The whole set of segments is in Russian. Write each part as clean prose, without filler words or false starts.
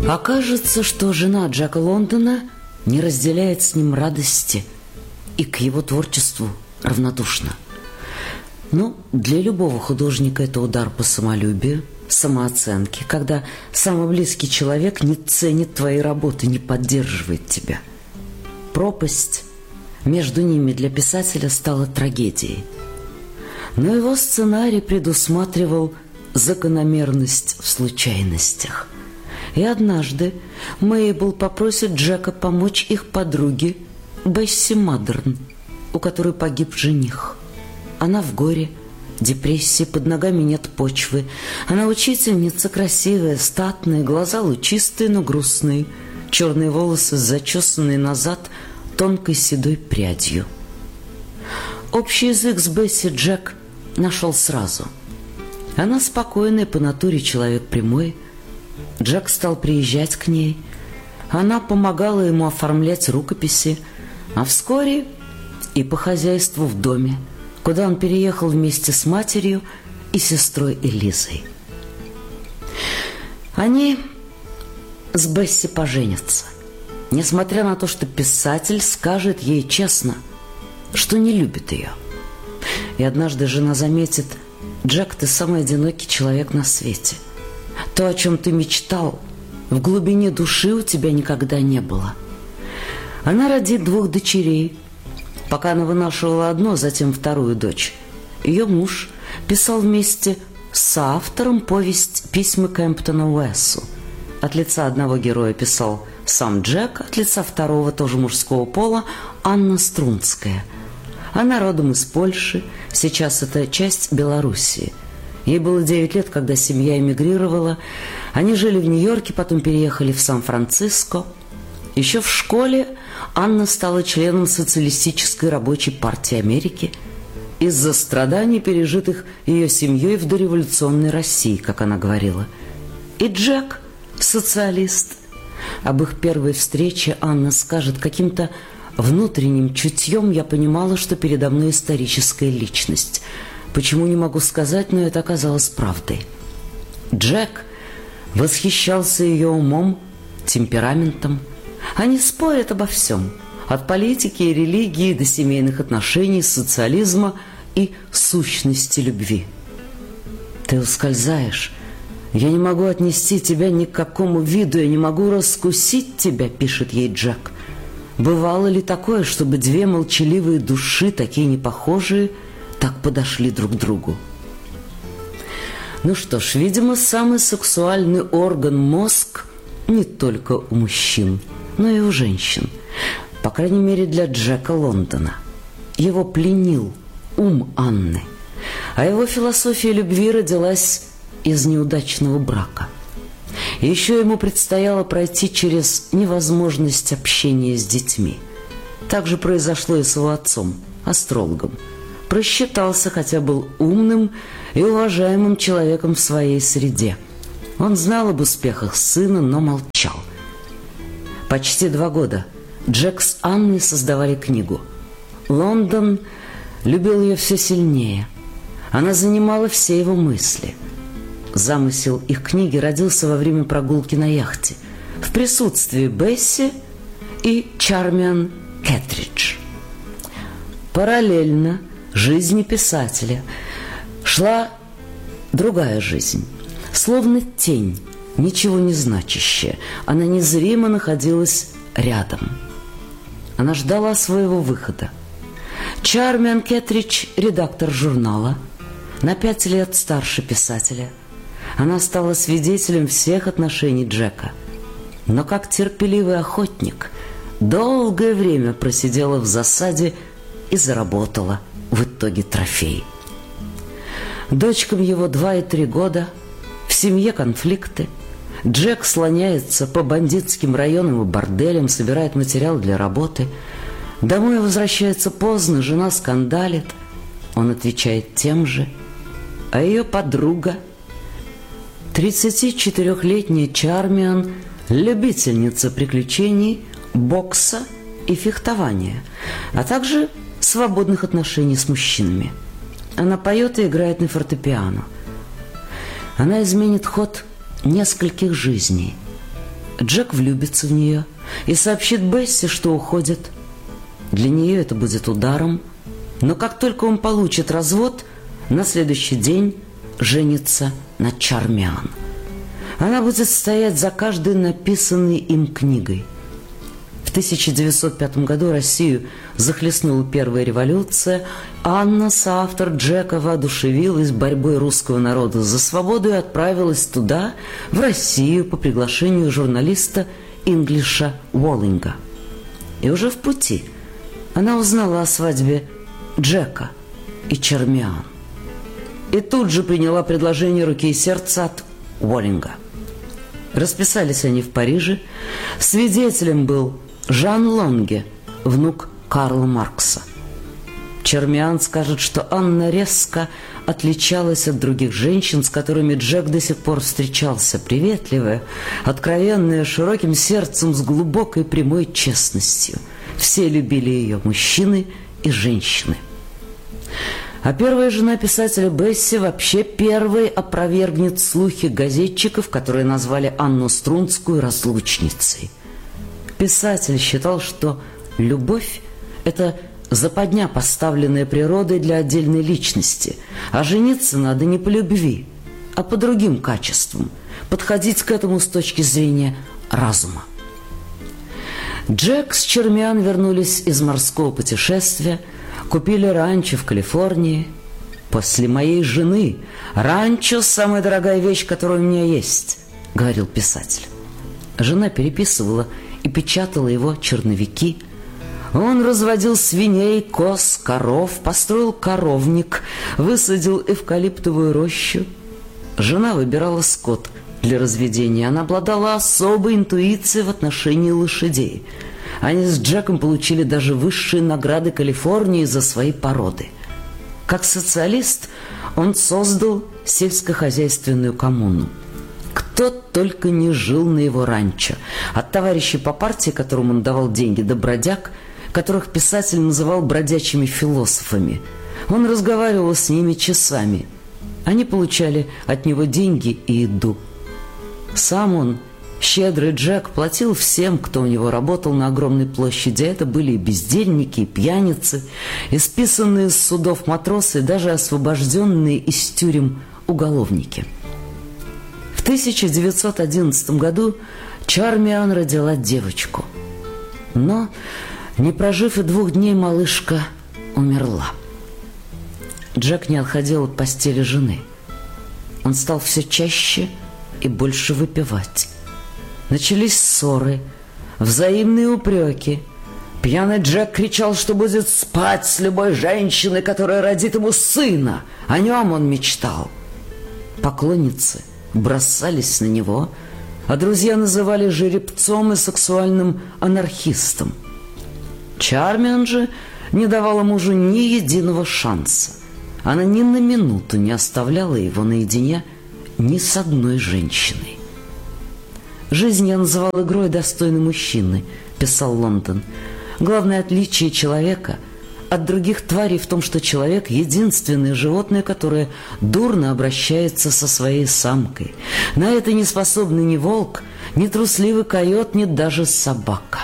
Окажется, что жена Джека Лондона не разделяет с ним радости и к его творчеству равнодушна. Ну, для любого художника это удар по самолюбию, самооценке, когда самый близкий человек не ценит твоей работы, не поддерживает тебя. Пропасть между ними для писателя стала трагедией. Но его сценарий предусматривал закономерность в случайностях. И однажды Мейбл попросит Джека помочь их подруге Бесси Мадерн, у которой погиб жених. Она в горе, депрессии, под ногами нет почвы. Она учительница красивая, статная, глаза лучистые, но грустные, черные волосы зачесанные назад тонкой седой прядью. Общий язык с Бесси Джек нашел сразу. Она спокойная, по натуре человек прямой. Джек стал приезжать к ней. Она помогала ему оформлять рукописи, а вскоре и по хозяйству в доме, куда он переехал вместе с матерью и сестрой Элизой. Они с Бесси поженятся, несмотря на то, что писатель скажет ей честно, что не любит ее. И однажды жена заметит: «Джек, ты самый одинокий человек на свете. То, о чем ты мечтал, в глубине души у тебя никогда не было». Она родит 2 дочерей. Пока она вынашивала одну, затем вторую дочь, ее муж писал вместе с соавтором повесть «Письма Кэмптона Уэссу». От лица одного героя писал сам Джек, от лица второго, тоже мужского пола, Анна Струнская. Она родом из Польши, сейчас это часть Белоруссии. Ей было 9 лет, когда семья эмигрировала. Они жили в Нью-Йорке, потом переехали в Сан-Франциско. Еще в школе Анна стала членом Социалистической рабочей партии Америки из-за страданий, пережитых ее семьей в дореволюционной России, как она говорила. И Джек – социалист. Об их первой встрече Анна скажет: каким-то внутренним чутьем я понимала, что передо мной историческая личность. Почему, не могу сказать, но это оказалось правдой. Джек восхищался ее умом, темпераментом. Они спорят обо всем, от политики и религии до семейных отношений, социализма и сущности любви. «Ты ускользаешь. Я не могу отнести тебя ни к какому виду, я не могу раскусить тебя», — пишет ей Джек. «Бывало ли такое, чтобы 2 молчаливые души, такие непохожие, так подошли друг к другу?» Ну что ж, видимо, самый сексуальный орган — мозг — не только у мужчин, но и у женщин. По крайней мере, для Джека Лондона. Его пленил ум Анны, а его философия любви родилась из неудачного брака. И еще ему предстояло пройти через невозможность общения с детьми. Так же произошло и с его отцом, астрологом. Просчитался, хотя был умным и уважаемым человеком в своей среде. Он знал об успехах сына, но молчал. Почти 2 года Джек с Анной создавали книгу. Лондон любил ее все сильнее. Она занимала все его мысли. Замысел их книги родился во время прогулки на яхте в присутствии Бесси и Чармиан Кэтридж. Параллельно жизни писателя шла другая жизнь, словно тень, ничего не значащая. Она незримо находилась рядом. Она ждала своего выхода. Чармиан Кэтридж – редактор журнала, на 5 лет старше писателя. Она стала свидетелем всех отношений Джека. Но как терпеливый охотник долгое время просидела в засаде и заработала в итоге трофей. Дочкам его 2 и 3 года, в семье конфликты. Джек слоняется по бандитским районам и борделям, собирает материал для работы. Домой возвращается поздно, жена скандалит. Он отвечает тем же. А ее подруга, 34-летняя Чармиан, любительница приключений, бокса и фехтования, а также свободных отношений с мужчинами. Она поет и играет на фортепиано. Она изменит ход нескольких жизней. Джек влюбится в нее и сообщит Бесси, что уходит. Для нее это будет ударом, но как только он получит развод, на следующий день женится на Чармиан. Она будет стоять за каждой написанной им книгой. В 1905 году Россию захлестнула первая революция. Анна, соавтор Джека, воодушевилась борьбой русского народа за свободу и отправилась туда, в Россию, по приглашению журналиста Инглиша Уоллинга. И уже в пути она узнала о свадьбе Джека и Чармиан. И тут же приняла предложение руки и сердца от Уоллинга. Расписались они в Париже. Свидетелем был Жан Лонге, внук Карла Маркса. Чармиан скажет, что Анна резко отличалась от других женщин, с которыми Джек до сих пор встречался, приветливая, откровенная, широким сердцем, с глубокой прямой честностью. Все любили ее, мужчины и женщины. А первая жена писателя Бесси вообще первой опровергнет слухи газетчиков, которые назвали Анну Струнскую разлучницей. Писатель считал, что любовь – это западня, поставленная природой для отдельной личности, а жениться надо не по любви, а по другим качествам, подходить к этому с точки зрения разума. Джек с Чармиан вернулись из морского путешествия, купили ранчо в Калифорнии. «После моей жены ранчо – самая дорогая вещь, которая у меня есть», – говорил писатель. Жена переписывала и печатала его черновики. Он разводил свиней, коз, коров, построил коровник, высадил эвкалиптовую рощу. Жена выбирала скот для разведения. Она обладала особой интуицией в отношении лошадей. Они с Джеком получили даже высшие награды Калифорнии за свои породы. Как социалист он создал сельскохозяйственную коммуну. Кто только не жил на его ранчо. От товарищей по партии, которым он давал деньги, до бродяг, которых писатель называл бродячими философами. Он разговаривал с ними часами. Они получали от него деньги и еду. Сам он, щедрый Джек, платил всем, кто у него работал на огромной площади. Это были и бездельники, и пьяницы, и списанные с судов матросы, и даже освобожденные из тюрем уголовники. В 1911 году Чармиан родила девочку. Но, не прожив и 2 дней, малышка умерла. Джек не отходил от постели жены. Он стал все чаще и больше выпивать. Начались ссоры, взаимные упреки. Пьяный Джек кричал, что будет спать с любой женщиной, которая родит ему сына. О нем он мечтал. Поклонницы бросались на него, а друзья называли жеребцом и сексуальным анархистом. Чармиан же не давала мужу ни единого шанса. Она ни на минуту не оставляла его наедине ни с одной женщиной. «Жизнь я называл игрой достойной мужчины», – писал Лондон. «Главное отличие человека от других тварей в том, что человек – единственное животное, которое дурно обращается со своей самкой. На это не способны ни волк, ни трусливый койот, ни даже собака».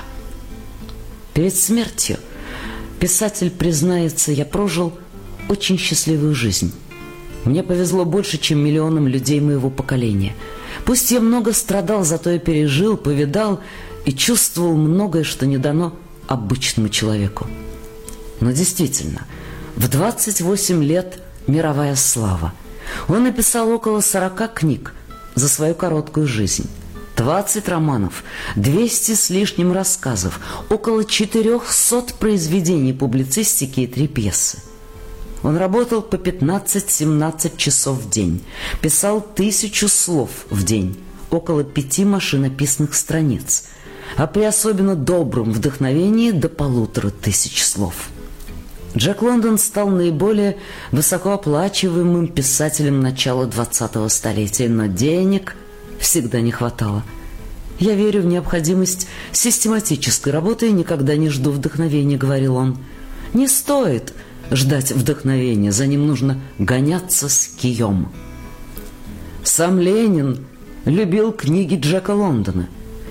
Перед смертью писатель признается: «Я прожил очень счастливую жизнь. Мне повезло больше, чем миллионам людей моего поколения. Пусть я много страдал, зато я пережил, повидал и чувствовал многое, что не дано обычному человеку». Но действительно, в 28 лет мировая слава. Он написал около 40 книг за свою короткую жизнь. 20 романов, 200 с лишним рассказов, около 400 произведений публицистики и 3 пьесы. Он работал по 15-17 часов в день, писал 1000 слов в день, около 5 машинописных страниц, а при особенно добром вдохновении до 1500 слов. Джек Лондон стал наиболее высокооплачиваемым писателем начала 20-го столетия, но денег всегда не хватало. «Я верю в необходимость систематической работы и никогда не жду вдохновения», — говорил он. «Не стоит ждать вдохновения, за ним нужно гоняться с кием». Сам Ленин любил книги Джека Лондона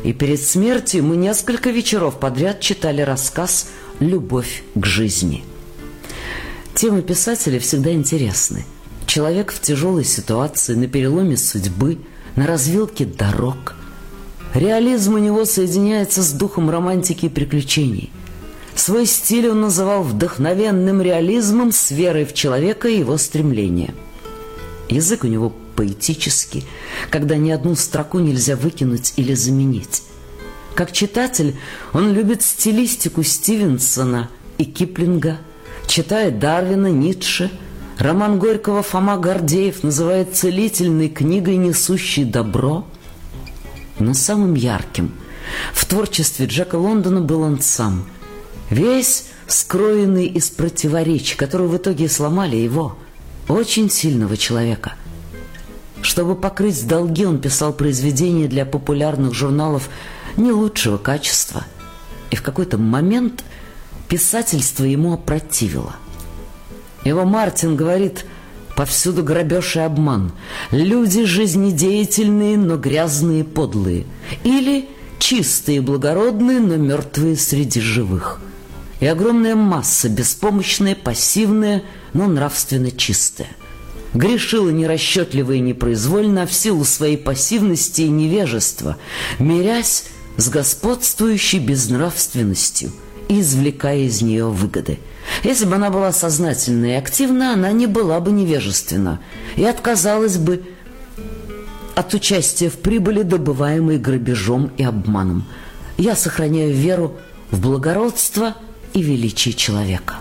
и перед смертью мы несколько вечеров подряд читали рассказ «Любовь к жизни». Темы писателя всегда интересны. Человек в тяжелой ситуации, на переломе судьбы, на развилке дорог. Реализм у него соединяется с духом романтики и приключений. Свой стиль он называл вдохновенным реализмом с верой в человека и его стремления. Язык у него поэтический, когда ни одну строку нельзя выкинуть или заменить. Как читатель он любит стилистику Стивенсона и Киплинга, читает Дарвина, Ницше. Роман Горького Фома Гордеев называет целительной книгой, несущей добро. Но самым ярким в творчестве Джека Лондона был он сам, весь скроенный из противоречий, которые в итоге сломали его, очень сильного человека. Чтобы покрыть долги, он писал произведения для популярных журналов не лучшего качества. И в какой-то момент писательство ему опротивило. Его Мартин говорит: повсюду грабеж и обман, люди жизнедеятельные, но грязные, подлые, или чистые и благородные, но мертвые среди живых. И огромная масса, беспомощная, пассивная, но нравственно чистая. Грешила нерасчетливо и непроизвольно, в силу своей пассивности и невежества, мирясь с господствующей безнравственностью и извлекая из нее выгоды. Если бы она была сознательна и активна, она не была бы невежественна и отказалась бы от участия в прибыли, добываемой грабежом и обманом. Я сохраняю веру в благородство и величие человека.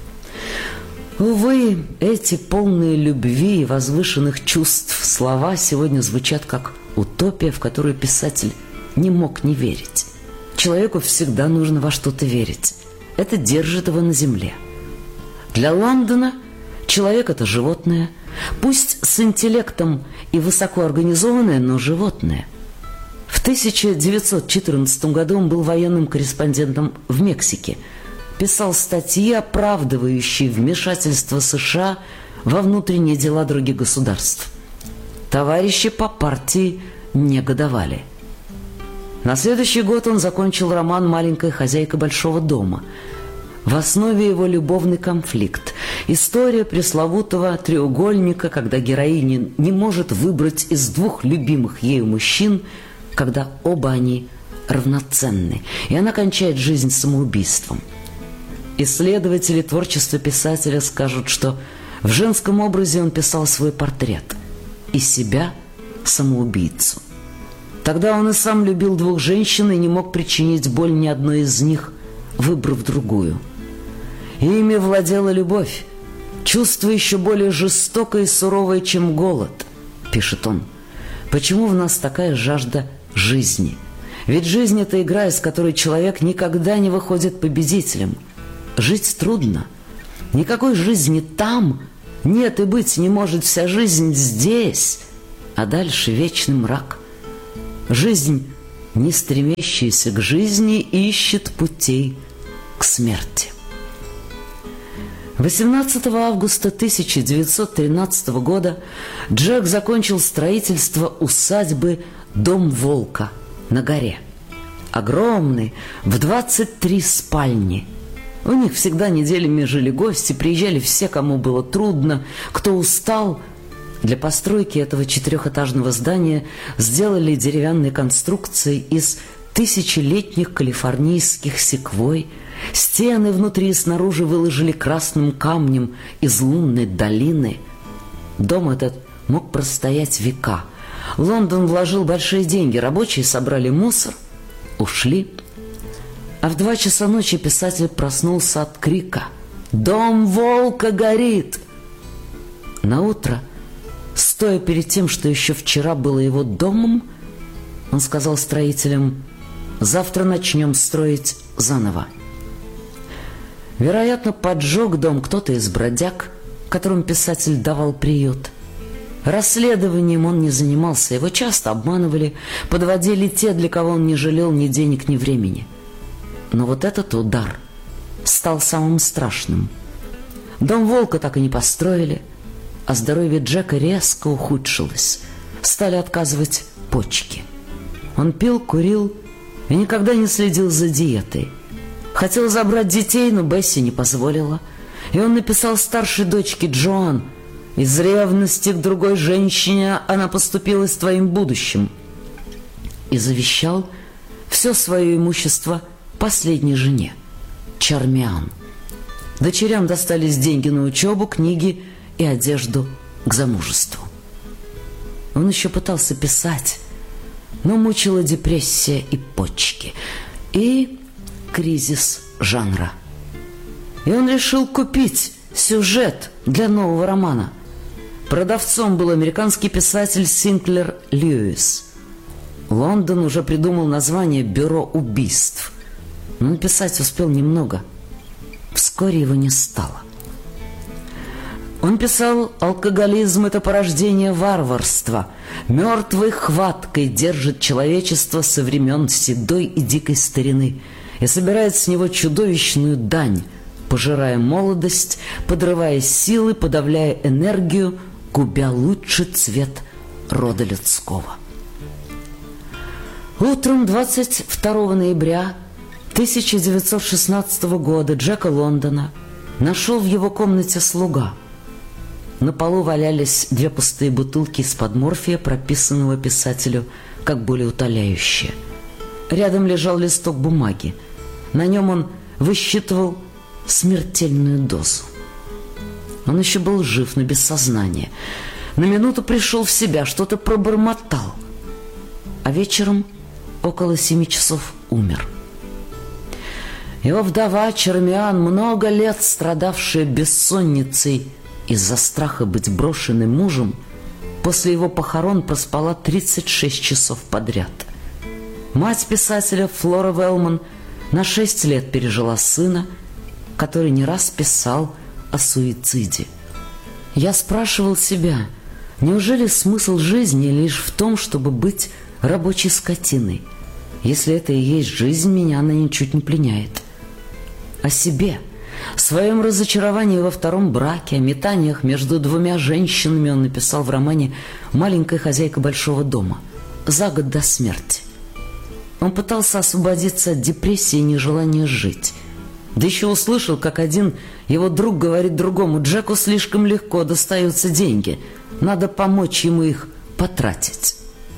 Увы, эти полные любви и возвышенных чувств слова сегодня звучат как утопия, в которую писатель не мог не верить. Человеку всегда нужно во что-то верить. Это держит его на земле. Для Лондона человек – это животное, пусть с интеллектом и высокоорганизованное, но животное. В 1914 году он был военным корреспондентом в Мексике, писал статьи, оправдывающие вмешательство США во внутренние дела других государств. Товарищи по партии негодовали. На следующий год он закончил роман «Маленькая хозяйка большого дома». В основе его любовный конфликт, история пресловутого треугольника, когда героиня не может выбрать из двух любимых ею мужчин, когда оба они равноценны, и она кончает жизнь самоубийством. Исследователи творчества писателя скажут, что в женском образе он писал свой портрет и себя, самоубийцу. Тогда он и сам любил двух женщин и не мог причинить боль ни одной из них, выбрав другую. Ими владела любовь, чувство еще более жестокое и суровое, чем голод, пишет он. Почему в нас такая жажда жизни? Ведь жизнь – это игра, из которой человек никогда не выходит победителем. Жить трудно. Никакой жизни там нет и быть не может, вся жизнь здесь, а дальше вечный мрак. Жизнь, не стремящаяся к жизни, ищет путей к смерти. 18 августа 1913 года Джек закончил строительство усадьбы «Дом Волка» на горе. Огромный, в 23 спальни. У них всегда неделями жили гости, приезжали все, кому было трудно, кто устал. Для постройки этого четырехэтажного здания сделали деревянные конструкции из тысячелетних калифорнийских секвой. Стены внутри и снаружи выложили красным камнем из лунной долины. Дом этот мог простоять века. Лондон вложил большие деньги, рабочие собрали мусор, ушли. А в 2 часа ночи писатель проснулся от крика: «Дом Волка горит!» Наутро, стоя перед тем, что еще вчера было его домом, он сказал строителям: «Завтра начнем строить заново». Вероятно, поджег дом кто-то из бродяг, которым писатель давал приют. Расследованием он не занимался, его часто обманывали, подводили те, для кого он не жалел ни денег, ни времени. Но вот этот удар стал самым страшным. Дом Волка так и не построили, а здоровье Джека резко ухудшилось. Стали отказывать почки. Он пил, курил и никогда не следил за диетой. Хотел забрать детей, но Бесси не позволила. И он написал старшей дочке Джоан: «Из ревности к другой женщине она поступилась твоим будущим». И завещал все свое имущество последней жене, Чармиан. Дочерям достались деньги на учебу, книги и одежду к замужеству. Он еще пытался писать, но мучила депрессия и почки, и кризис жанра. И он решил купить сюжет для нового романа. Продавцом был американский писатель Синклер Льюис. Лондон уже придумал название «Бюро убийств», но написать успел немного. Вскоре его не стало. Он писал: «Алкоголизм – это порождение варварства. Мертвой хваткой держит человечество со времен седой и дикой старины и собирает с него чудовищную дань, пожирая молодость, подрывая силы, подавляя энергию, губя лучший цвет рода людского». Утром 22 ноября 1916 года Джека Лондона нашел в его комнате слуга. На полу валялись 2 пустые бутылки из-под морфия, прописанного писателю как болеутоляющее. Рядом лежал листок бумаги. На нем он высчитывал смертельную дозу. Он еще был жив, но без сознания. На минуту пришел в себя, что-то пробормотал. А вечером, около 7 часов, умер. Его вдова Чармиан, много лет страдавшая бессонницей из-за страха быть брошенной мужем, после его похорон проспала 36 часов подряд. Мать писателя Флора Велман на 6 лет пережила сына, который не раз писал о суициде. Я спрашивал себя, неужели смысл жизни лишь в том, чтобы быть рабочей скотиной? Если это и есть жизнь, меня она ничуть не пленяет. О себе, о своем разочаровании во втором браке, о метаниях между 2 женщинами он написал в романе «Маленькая хозяйка большого дома» за год до смерти. Он пытался освободиться от депрессии и нежелания жить. Да еще услышал, как один его друг говорит другому: «Джеку слишком легко достаются деньги, надо помочь ему их потратить».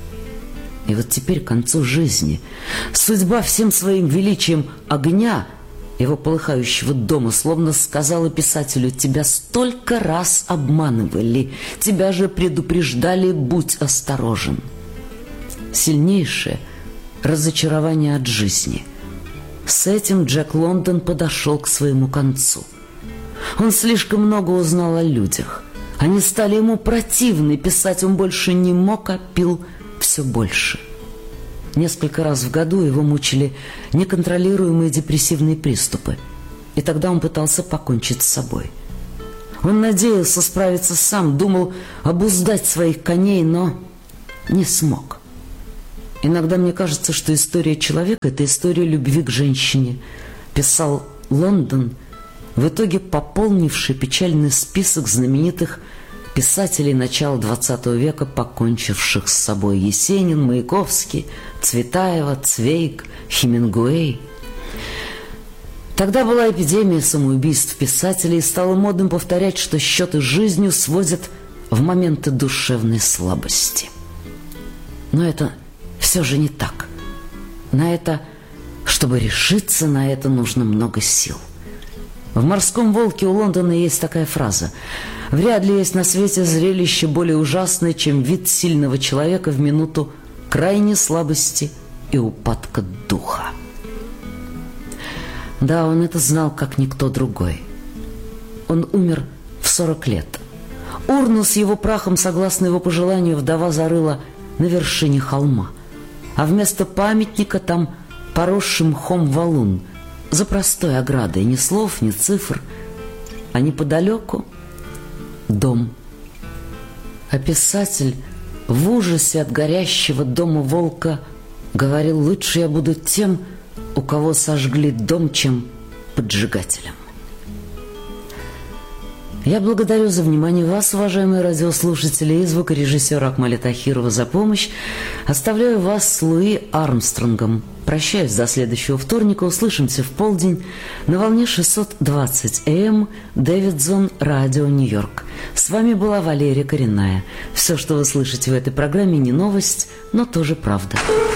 И вот теперь, к концу жизни, судьба всем своим величием огня его полыхающего дома словно сказала писателю: «Тебя столько раз обманывали, тебя же предупреждали, будь осторожен». Сильнейшее разочарование от жизни. С этим Джек Лондон подошел к своему концу. Он слишком много узнал о людях. Они стали ему противны, писать он больше не мог, а пил все больше. Несколько раз в году его мучили неконтролируемые депрессивные приступы, и тогда он пытался покончить с собой. Он надеялся справиться сам, думал обуздать своих коней, но не смог. Иногда мне кажется, что история человека – это история любви к женщине, писал Лондон, в итоге пополнивший печальный список знаменитых писателей начала XX века, покончивших с собой: Есенин, Маяковский, Цветаева, Цвейг, Хемингуэй. Тогда была эпидемия самоубийств писателей, и стало модным повторять, что счеты с жизнью сводят в моменты душевной слабости. Но это все же не так. Чтобы решиться на это, нужно много сил. В «Морском волке» у Лондона есть такая фраза: «Вряд ли есть на свете зрелище более ужасное, чем вид сильного человека в минуту крайней слабости и упадка духа». Да, он это знал, как никто другой. Он умер в 40 лет. Урну с его прахом, согласно его пожеланию, вдова зарыла на вершине холма, а вместо памятника там поросший мхом валун за простой оградой, ни слов, ни цифр, а неподалеку дом. А писатель в ужасе от горящего дома волка говорил: «Лучше я буду тем, у кого сожгли дом, чем поджигателем». Я благодарю за внимание вас, уважаемые радиослушатели, и звукорежиссера Акмаля Тахирова за помощь. Оставляю вас с Луи Армстронгом. Прощаюсь до следующего вторника. Услышимся в полдень на волне 620 АМ Дэвидсон Радио Нью-Йорк. С вами была Валерия Коренная. Все, что вы слышите в этой программе, не новость, но тоже правда.